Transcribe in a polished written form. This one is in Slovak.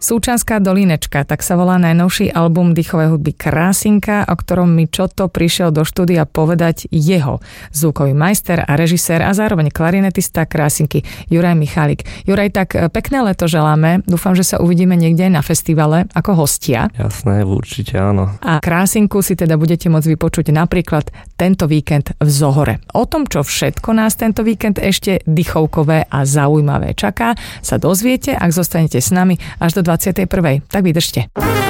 Súčanská dolinečka, tak sa volá najnovší album dýchovej hudby Krásinka, o ktorom mi Čoto prišiel do štúdia povedať jeho zvukový majster a režisér a zároveň klarinetista Krásinky Juraj Michálik. Juraj, tak pekné leto želáme. Dúfam, že sa uvidíme niekde na festivale ako hostia. Jasné, určite áno. A Krásinku si teda budete môcť vypočuť napríklad tento víkend v Zohore. O tom, čo všetko nás tento víkend ešte dýchovkové a zaujímavé čaká, sa dozviete, ak zostanete s nami až do 21. Tak vydržte.